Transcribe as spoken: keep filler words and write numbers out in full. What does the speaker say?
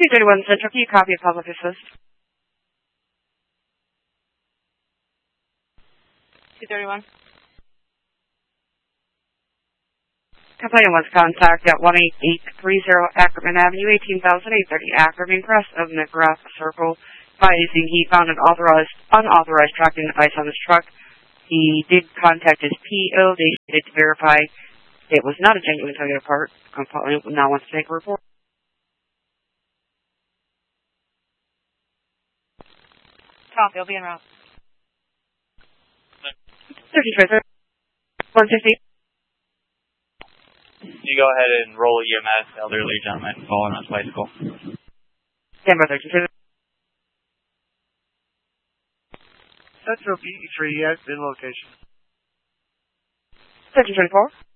two thirty-one Central, can you copy a public assist? two thirty-one. Complainant wants contact at one eight eight three zero Ackerman Avenue, eighteen thousand eight thirty Ackerman, Crest of McGrath Circle, advising he found an authorized, unauthorized tracking device on his truck. He did contact his P O. They needed to verify it was not a genuine Toyota part. Complainant now wants to make a report. Copy, I'll be en route. thirty-three, one fifty. You go ahead and roll E M S, elderly gentleman falling on his bicycle. Stand by thirty-two. Central P E three, yes, in location. thirty twenty-four.